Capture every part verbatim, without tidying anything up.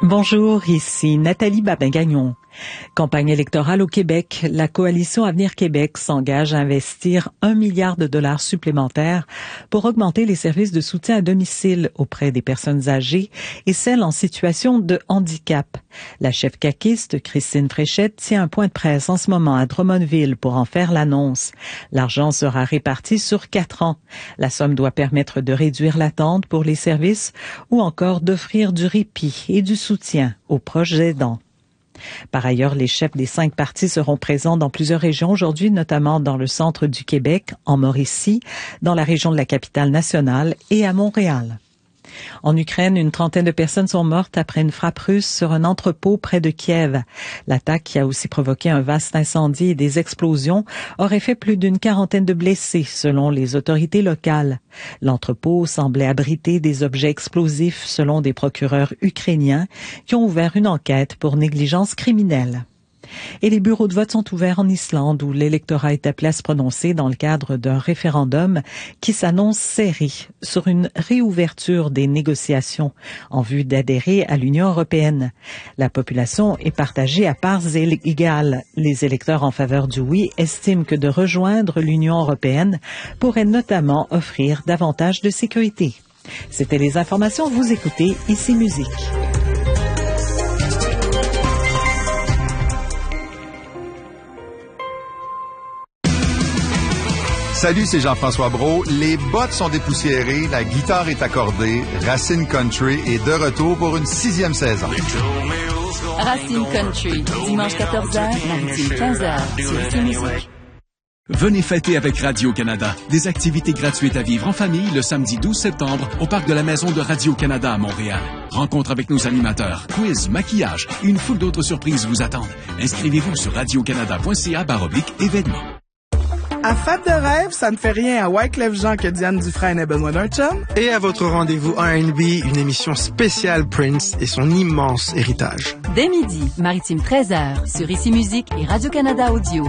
Bonjour, ici Nathalie Babin-Gagnon. Campagne électorale au Québec, la coalition Avenir Québec s'engage à investir un milliard de dollars supplémentaires pour augmenter les services de soutien à domicile auprès des personnes âgées et celles en situation de handicap. La chef caquiste, Christine Fréchette, tient un point de presse en ce moment à Drummondville pour en faire l'annonce. L'argent sera réparti sur quatre ans. La somme doit permettre de réduire l'attente pour les services ou encore d'offrir du répit et du soutien aux proches aidants. Par ailleurs, les chefs des cinq partis seront présents dans plusieurs régions aujourd'hui, notamment dans le centre du Québec, en Mauricie, dans la région de la capitale nationale et à Montréal. En Ukraine, une trentaine de personnes sont mortes après une frappe russe sur un entrepôt près de Kiev. L'attaque, qui a aussi provoqué un vaste incendie et des explosions, aurait fait plus d'une quarantaine de blessés, selon les autorités locales. L'entrepôt semblait abriter des objets explosifs, selon des procureurs ukrainiens, qui ont ouvert une enquête pour négligence criminelle. Et les bureaux de vote sont ouverts en Islande où l'électorat est appelé à se prononcer dans le cadre d'un référendum qui s'annonce serré sur une réouverture des négociations en vue d'adhérer à l'Union européenne. La population est partagée à parts égales. Les électeurs en faveur du oui estiment que de rejoindre l'Union européenne pourrait notamment offrir davantage de sécurité. C'était les informations. Vous écoutez Ici Musique. Salut, c'est Jean-François Brault. Les bottes sont dépoussiérées, la guitare est accordée. Racine Country est de retour pour une sixième saison. Racine Country, dimanche quatorze heures, mardi quinze heures, sur Ici Musique. Venez fêter avec Radio-Canada. Des activités gratuites à vivre en famille le samedi douze septembre au parc de la Maison de Radio-Canada à Montréal. Rencontre avec nos animateurs, quiz, maquillage et une foule d'autres surprises vous attendent. Inscrivez-vous sur radiocanada.ca baroblique événements. À Fête de rêve, ça ne fait rien à Wyclef Jean que Diane Dufresne ait besoin d'un chum. Et à votre rendez-vous R and B, une émission spéciale Prince et son immense héritage. Dès midi, Maritime treize heures, sur Ici Musique et Radio-Canada Audio.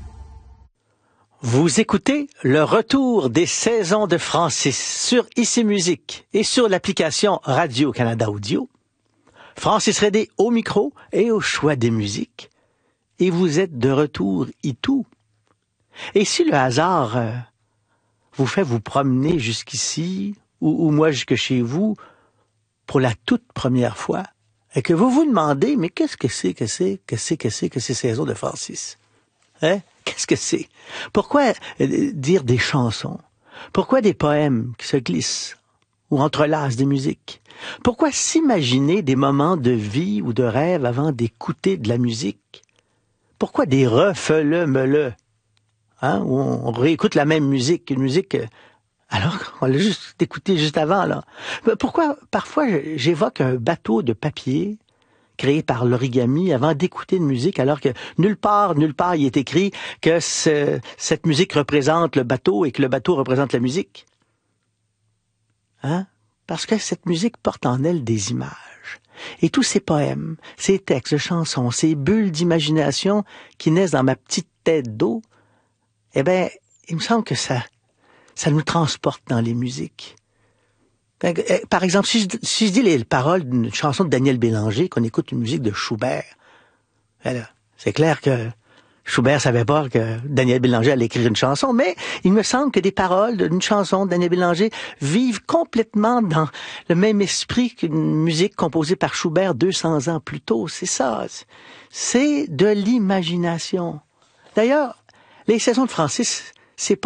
Vous écoutez le retour des saisons de Francis sur Ici Musique et sur l'application Radio-Canada Audio. Francis Redé au micro et au choix des musiques. Et vous êtes de retour itou. Et si le hasard euh, vous fait vous promener jusqu'ici, ou, ou moi jusque chez vous, pour la toute première fois, et que vous vous demandez, mais qu'est-ce que c'est, que c'est, que c'est, que c'est, que ces saisons de Francis? Hein? Qu'est-ce que c'est? Pourquoi euh, dire des chansons? Pourquoi des poèmes qui se glissent ou entrelacent des musiques? Pourquoi s'imaginer des moments de vie ou de rêve avant d'écouter de la musique? Pourquoi des refele-mele? Hein, où on réécoute la même musique, une musique alors qu'on l'a juste écouté juste avant là. Pourquoi parfois j'évoque un bateau de papier créé par l'origami avant d'écouter une musique alors que nulle part, nulle part il est écrit que ce, cette musique représente le bateau et que le bateau représente la musique. Hein? Parce que cette musique porte en elle des images. Et tous ces poèmes, ces textes, chansons, ces bulles d'imagination qui naissent dans ma petite tête d'eau, eh bien, il me semble que ça, ça nous transporte dans les musiques. Par exemple, si je, si je dis les paroles d'une chanson de Daniel Bélanger, qu'on écoute une musique de Schubert, alors, c'est clair que Schubert savait pas que Daniel Bélanger allait écrire une chanson, mais il me semble que des paroles d'une chanson de Daniel Bélanger vivent complètement dans le même esprit qu'une musique composée par Schubert deux cents ans plus tôt. C'est ça. C'est de l'imagination. D'ailleurs, les saisons de Francis, c'est pas